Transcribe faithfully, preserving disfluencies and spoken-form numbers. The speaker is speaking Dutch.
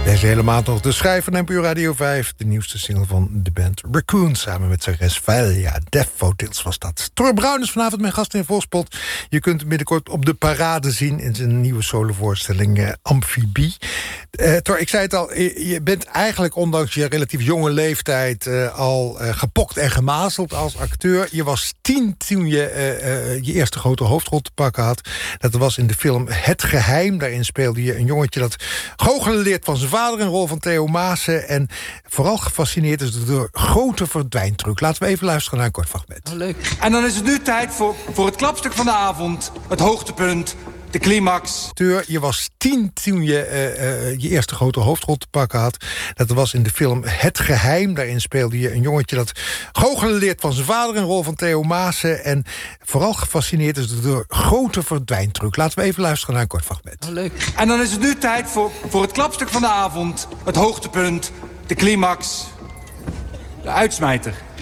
Deze hele maand nog de schrijver van N P O Radio vijf. De nieuwste single van de band Raccoon. Samen met zangeres Valia. Daffodils was dat. Thor Brown is vanavond mijn gast in Volspot. Je kunt hem binnenkort op de parade zien in zijn nieuwe solovoorstelling uh, Amfibie. Uh, Thor, ik zei het al. Je bent eigenlijk ondanks je relatief jonge leeftijd uh, al uh, gepokt en gemazeld als acteur. Je was tien toen je uh, uh, je eerste grote hoofdrol te pakken had. Dat was in de film Het Geheim. Daarin speelde je een jongetje dat goochelen leert van zijn vader, een rol van Theo Maassen. En vooral gefascineerd is door grote verdwijntruc. Laten we even luisteren naar een kort fragment. Oh, leuk. En dan is het nu tijd voor, voor het klapstuk van de avond. Het hoogtepunt, de climax. Je was tien toen je uh, uh, je eerste grote hoofdrol te pakken had. Dat was in de film Het Geheim. Daarin speelde je een jongetje dat goochelen leert van zijn vader, een rol van Theo Maassen. En vooral gefascineerd is door grote verdwijntruc. Laten we even luisteren naar een kort fragment. Oh, leuk. En dan is het nu tijd voor, voor het klapstuk van de avond. Het hoogtepunt, de climax, de uitsmijter.